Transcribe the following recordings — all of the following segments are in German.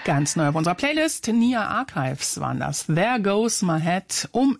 Ganz neu auf unserer Playlist, Nia Archives waren das. There Goes My Head um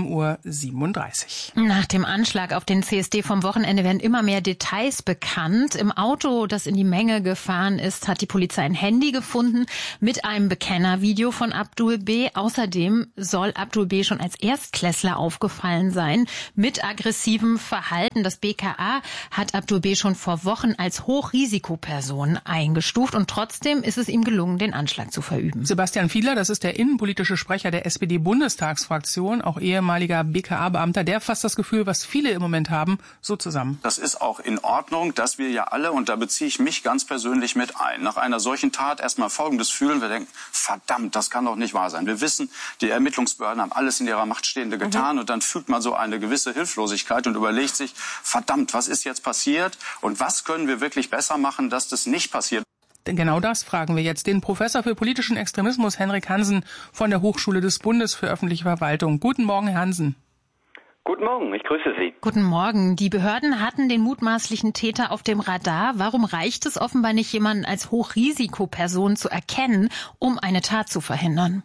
7:37 Uhr. Nach dem Anschlag auf den CSD vom Wochenende werden immer mehr Details bekannt. Im Auto, das in die Menge gefahren ist, hat die Polizei ein Handy gefunden mit einem Bekennervideo von Abdul B. Außerdem soll Abdul B. schon als Erstklässler aufgefallen sein mit aggressivem Verhalten. Das BKA hat Abdul B. schon vor Wochen als Hochrisikoperson eingestuft und trotzdem ist es ihm gelungen, den Anschlag zu verüben. Sebastian Fiedler, das ist der innenpolitische Sprecher der SPD-Bundestagsfraktion, auch ehemaliger BKA-Beamter, der fasst das Gefühl, was viele im Moment haben, so zusammen. Das ist auch in Ordnung, dass wir ja alle, und da beziehe ich mich ganz persönlich mit ein, nach einer solchen Tat erstmal Folgendes fühlen. Wir denken, verdammt, das kann doch nicht wahr sein. Wir wissen, die Ermittlungsbehörden haben alles in ihrer Macht Stehende getan und dann fühlt man so eine gewisse Hilflosigkeit und überlegt sich, verdammt, was ist jetzt passiert und was können wir wirklich besser machen, dass das nicht passiert. Denn genau das fragen wir jetzt den Professor für politischen Extremismus Henrik Hansen von der Hochschule des Bundes für öffentliche Verwaltung. Guten Morgen, Herr Hansen. Guten Morgen, ich grüße Sie. Guten Morgen. Die Behörden hatten den mutmaßlichen Täter auf dem Radar. Warum reicht es offenbar nicht, jemanden als Hochrisikoperson zu erkennen, um eine Tat zu verhindern?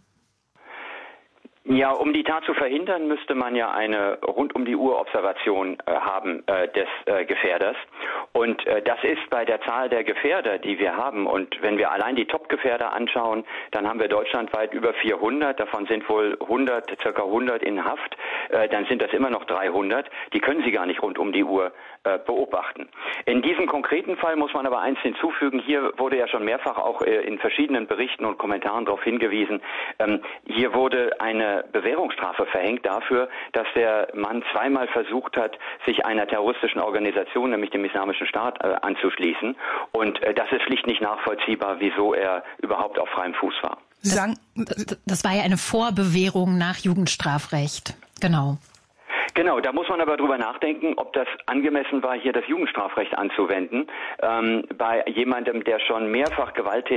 Ja, um die Tat zu verhindern, müsste man ja eine Rund-um-die-Uhr-Observation haben des Gefährders. Und das ist bei der Zahl der Gefährder, die wir haben. Und wenn wir allein die Top-Gefährder anschauen, dann haben wir deutschlandweit über 400. Davon sind wohl circa 100 in Haft. Dann sind das immer noch 300. Die können Sie gar nicht rund um die Uhr beobachten. In diesem konkreten Fall muss man aber eins hinzufügen. Hier wurde ja schon mehrfach auch in verschiedenen Berichten und Kommentaren darauf hingewiesen. Hier wurde eine Bewährungsstrafe verhängt dafür, dass der Mann zweimal versucht hat, sich einer terroristischen Organisation, nämlich dem Islamischen Staat, anzuschließen. Und das ist schlicht nicht nachvollziehbar, wieso er überhaupt auf freiem Fuß war. Das war ja eine Vorbewährung nach Jugendstrafrecht. Genau. Genau, da muss man aber drüber nachdenken, ob das angemessen war, hier das Jugendstrafrecht anzuwenden, bei jemandem, der schon mehrfach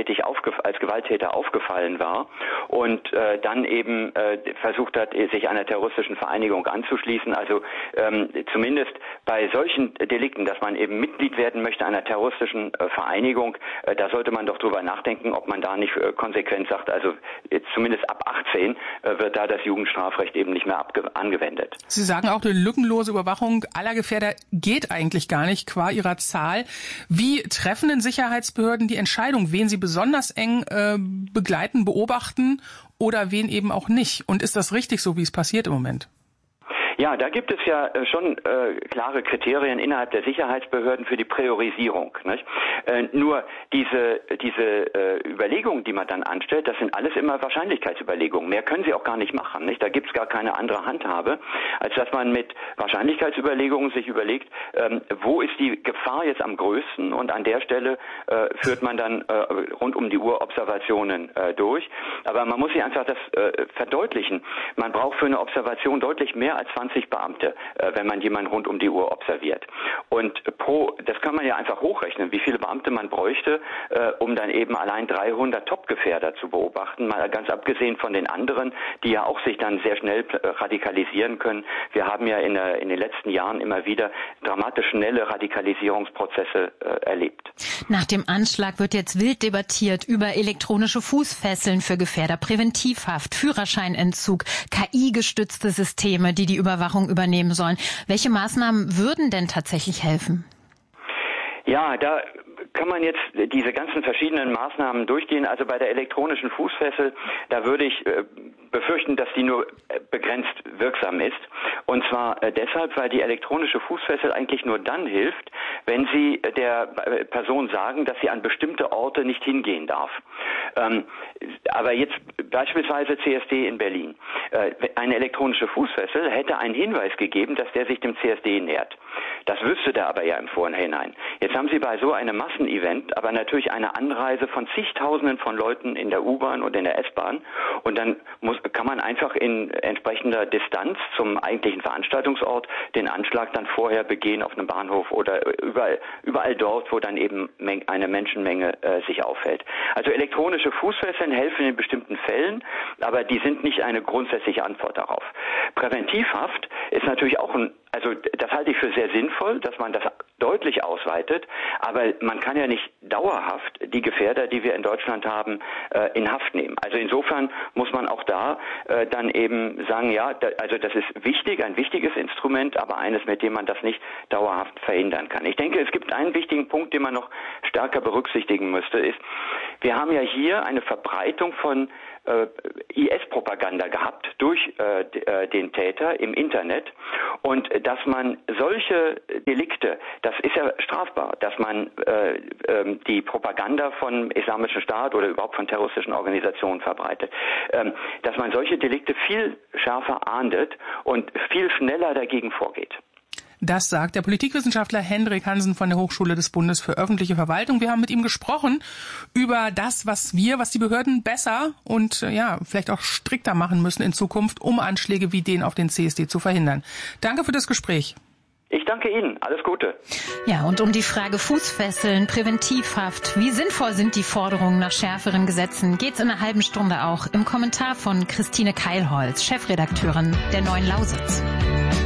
als Gewalttäter aufgefallen war und dann eben versucht hat, sich einer terroristischen Vereinigung anzuschließen. Also zumindest bei solchen Delikten, dass man eben Mitglied werden möchte einer terroristischen Vereinigung, da sollte man doch drüber nachdenken, ob man da nicht konsequent sagt, also zumindest ab 18 wird da das Jugendstrafrecht eben nicht mehr angewendet. Sie sagen auch, eine lückenlose Überwachung aller Gefährder geht eigentlich gar nicht, qua ihrer Zahl. Wie treffen denn Sicherheitsbehörden die Entscheidung, wen sie besonders eng begleiten, beobachten oder wen eben auch nicht? Und ist das richtig so, wie es passiert im Moment? Ja, da gibt es ja schon klare Kriterien innerhalb der Sicherheitsbehörden für die Priorisierung. Nicht? Nur diese Überlegungen, die man dann anstellt, das sind alles immer Wahrscheinlichkeitsüberlegungen. Mehr können sie auch gar nicht machen. Nicht? Da gibt es gar keine andere Handhabe, als dass man mit Wahrscheinlichkeitsüberlegungen sich überlegt, wo ist die Gefahr jetzt am größten, und an der Stelle führt man dann rund um die Uhr Observationen durch. Aber man muss sich einfach das verdeutlichen. Man braucht für eine Observation deutlich mehr als 20 Beamte, wenn man jemanden rund um die Uhr observiert. Und das kann man ja einfach hochrechnen, wie viele Beamte man bräuchte, um dann eben allein 300 Top-Gefährder zu beobachten, mal ganz abgesehen von den anderen, die ja auch sich dann sehr schnell radikalisieren können. Wir haben ja in den letzten Jahren immer wieder dramatisch schnelle Radikalisierungsprozesse erlebt. Nach dem Anschlag wird jetzt wild debattiert über elektronische Fußfesseln für Gefährder, Präventivhaft, Führerscheinentzug, KI-gestützte Systeme, die Überwachung übernehmen sollen. Welche Maßnahmen würden denn tatsächlich helfen? Ja, da kann man jetzt diese ganzen verschiedenen Maßnahmen durchgehen. Also bei der elektronischen Fußfessel, da würde ich befürchten, dass die nur begrenzt wirksam ist. Und zwar deshalb, weil die elektronische Fußfessel eigentlich nur dann hilft, wenn Sie der Person sagen, dass sie an bestimmte Orte nicht hingehen darf. Aber jetzt beispielsweise CSD in Berlin. Eine elektronische Fußfessel hätte einen Hinweis gegeben, dass der sich dem CSD nähert. Das wüsste der aber ja im Vorhinein. Jetzt haben Sie bei so einem Massenevent aber natürlich eine Anreise von zigtausenden von Leuten in der U-Bahn und in der S-Bahn, und dann kann man einfach in entsprechender Distanz zum eigentlichen Veranstaltungsort den Anschlag dann vorher begehen auf einem Bahnhof oder überall dort, wo dann eben eine Menschenmenge sich auffällt. Also elektronische Fußfesseln helfen in bestimmten Fällen, aber die sind nicht eine grundsätzliche Antwort darauf. Präventivhaft ist natürlich auch ein Also das halte ich für sehr sinnvoll, dass man das deutlich ausweitet, aber man kann ja nicht dauerhaft die Gefährder, die wir in Deutschland haben, in Haft nehmen. Also insofern muss man auch da dann eben sagen, ja, also das ist wichtig, ein wichtiges Instrument, aber eines, mit dem man das nicht dauerhaft verhindern kann. Ich denke, es gibt einen wichtigen Punkt, den man noch stärker berücksichtigen müsste, ist, wir haben ja hier eine Verbreitung von IS-Propaganda gehabt durch den Täter im Internet und dass man solche Delikte, das ist ja strafbar, dass man die Propaganda von Islamischen Staat oder überhaupt von terroristischen Organisationen verbreitet, dass man solche Delikte viel schärfer ahndet und viel schneller dagegen vorgeht. Das sagt der Politikwissenschaftler Hendrik Hansen von der Hochschule des Bundes für öffentliche Verwaltung. Wir haben mit ihm gesprochen über das, was die Behörden besser und vielleicht auch strikter machen müssen in Zukunft, um Anschläge wie den auf den CSD zu verhindern. Danke für das Gespräch. Ich danke Ihnen. Alles Gute. Ja, und um die Frage Fußfesseln, Präventivhaft, wie sinnvoll sind die Forderungen nach schärferen Gesetzen, geht's in einer halben Stunde auch im Kommentar von Christine Keilholz, Chefredakteurin der Neuen Lausitz.